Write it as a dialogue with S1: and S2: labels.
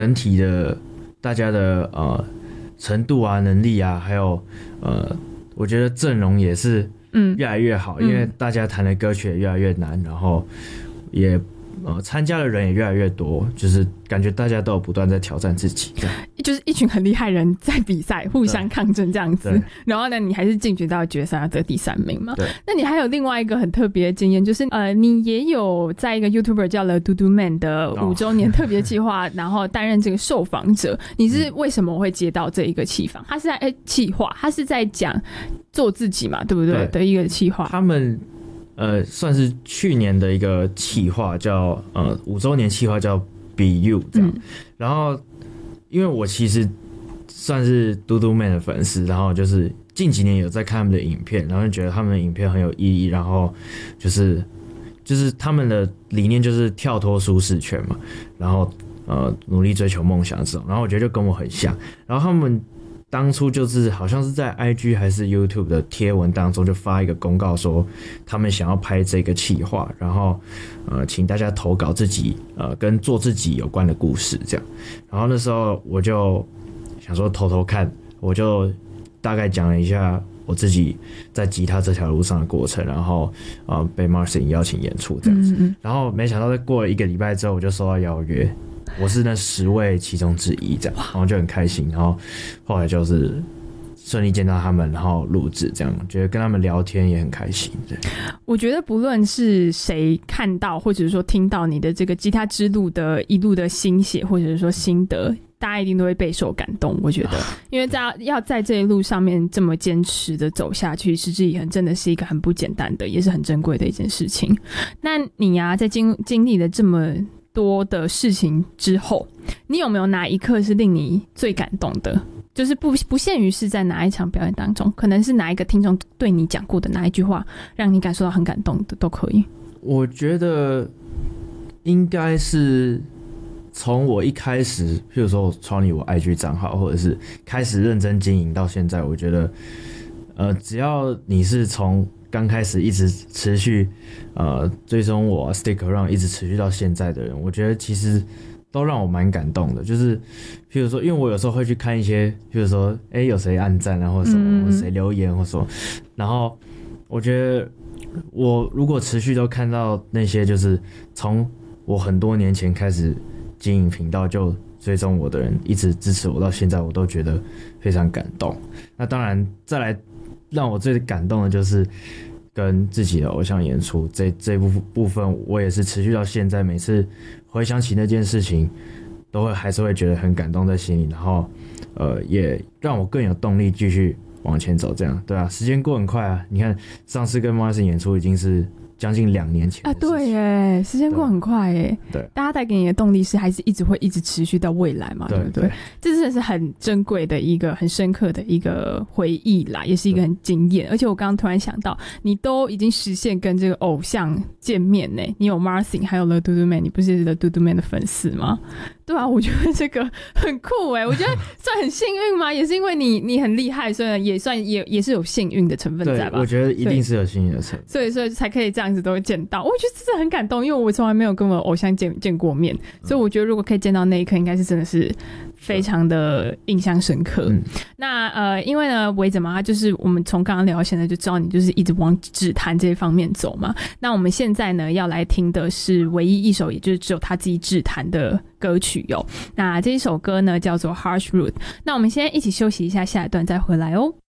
S1: 整体的大家的程度啊、能力啊，还有我觉得阵容也是越来越好，因为大家弹的歌曲也越来越难，然后也参加的人也越来越多，就是感觉大家都有不断在挑战自己，
S2: 就是一群很厉害人在比赛，互相抗争这样子。然后呢，你还是进军到决赛，要得第3名嘛？对。那你还有另外一个很特别的经验，就是你也有在一个 YouTuber 叫了 Dudu Man 的5周年特别企划，然后担任这个受访者。你是为什么会接到这一个企访？他是在企划，他是在讲做自己嘛，对不对？的一个企划。
S1: 他们算是去年的一个企划，叫5周年企划叫 Be You 这样。然后因为我其实算是Dudu Man 的粉丝，然后就是近几年有在看他们的影片，然后觉得他们的影片很有意义，然后就是他们的理念就是跳脱舒适圈嘛，然后努力追求梦想这种，然后我觉得就跟我很像。然后他们当初就是好像是在 IG 还是 YouTube 的贴文当中就发一个公告说他们想要拍这个企划，然后请大家投稿自己跟做自己有关的故事这样。然后那时候我就想说偷偷看，我就大概讲了一下我自己在吉他这条路上的过程，然后被 Martin 邀请演出这样子。然后没想到在过了1个礼拜之后，我就收到邀约，我是那10位其中之一这样，然后就很开心。然后后来就是顺利见到他们，然后录制这样，觉得跟他们聊天也很开心。对，
S2: 我觉得不论是谁看到或者是说听到你的这个吉他之路的一路的心血或者是说心得，大家一定都会备受感动。我觉得因为要在这一路上面这么坚持的走下去，持之以恒真的是一个很不简单的也是很珍贵的一件事情。那你啊在经历了这么多的事情之后，你有没有哪一刻是令你最感动的？就是不限于是在哪一场表演当中，可能是哪一个听众对你讲过的哪一句话让你感受到很感动的都可以。
S1: 我觉得应该是从我一开始，譬如说我创立我 IG 账号，或者是开始认真经营到现在，我觉得只要你是从刚开始一直持续追踪我 stick around 一直持续到现在的人，我觉得其实都让我蛮感动的。就是譬如说，因为我有时候会去看一些譬如说有谁按赞啊或什么，或谁留言或什么，然后我觉得我如果持续都看到那些就是从我很多年前开始经营频道就追踪我的人一直支持我到现在，我都觉得非常感动。那当然再来让我最感动的就是跟自己的偶像演出这部分，我也是持续到现在，每次回想起那件事情还是会觉得很感动在心里，然后也让我更有动力继续往前走这样。对啊，时间过很快啊，你看上次跟 Martin 演出已经是将近2年前
S2: 啊，对耶，时间过很快耶。
S1: 对，
S2: 大家带给你的动力是还是会一直持续到未来嘛，对不对？这真的是很珍贵的一个很深刻的一个回忆啦，也是一个很惊艳。而且我刚刚突然想到，你都已经实现跟这个偶像见面呢，你有 Martin 还有 The Dudu Man， 你不是 The Dudu Man 的粉丝吗？对啊，我觉得这个很酷耶，我觉得算很幸运吗？也是因为你很厉害，所以也算也是有幸运的成分在吧？
S1: 对，我觉得一定是有幸运的成分，
S2: 所以才可以这样子都见到。我觉得真的很感动，因为我从来没有跟我偶像见过面，所以我觉得如果可以见到那一刻，应该是真的是非常的印象深刻。那因为呢，维怎么他就是我们从刚刚聊到现在就知道你就是一直往指弹这方面走嘛。那我们现在呢要来听的是唯一一首，也就是只有他自己指弹的歌曲哟。那这一首歌呢叫做 Harsh Root。那我们先一起休息一下，下一段再回来哦。